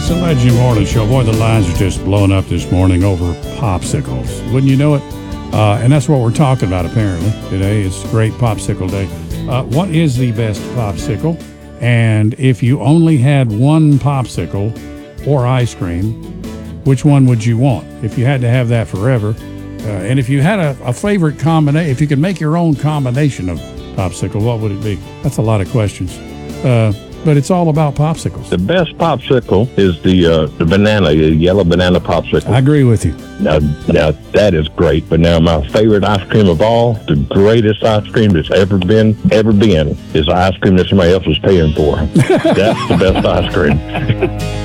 It's a Legend Morning Show. Boy, the lines are just blowing up this morning over popsicles. Wouldn't you know it? And that's what we're talking about, apparently, today. It's Great Popsicle Day. What is the best popsicle? And if you only had one popsicle or ice cream, which one would you want if you had to have that forever? And if you had a favorite combination, if you could make your own combination of popsicle, what would it be? That's a lot of questions. But it's all about popsicles. The best popsicle is the banana, the yellow banana popsicle. I agree with you. Now that is great. But now my favorite ice cream of all, the greatest ice cream that's ever been, is ice cream that somebody else was paying for. That's the best ice cream.